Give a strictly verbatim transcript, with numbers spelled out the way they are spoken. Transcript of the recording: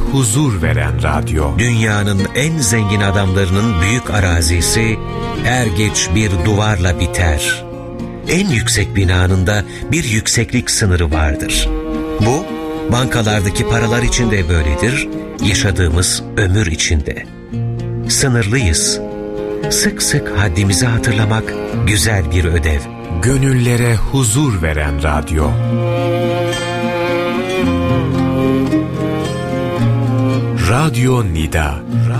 huzur veren radyo. Dünyanın en zengin adamlarının büyük arazisi er geç bir duvarla biter. En yüksek binanın da bir yükseklik sınırı vardır. Bu, bankalardaki paralar için de böyledir, yaşadığımız ömür için de. Sınırlıyız. Sık sık haddimizi hatırlamak güzel bir ödev. Gönüllere huzur veren radyo. Radyo Nida.